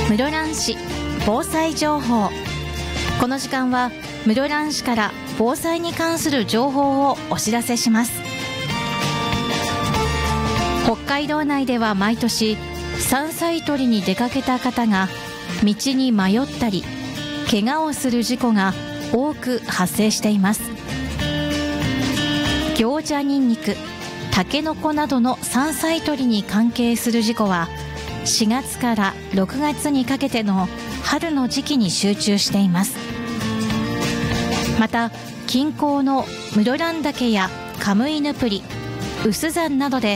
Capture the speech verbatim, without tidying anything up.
室蘭市防災情報。この時間は室蘭市から防災に関する情報をお知らせします。北海道内では毎年山菜採りに出かけた方が道に迷ったり怪我をする事故が多く発生しています。行者ニンニク、タケノコなどの山菜採りに関係する事故はしがつからろくがつにかけての春の時期に集中しています。また近郊の室蘭岳やカムイヌプリ、有珠山などで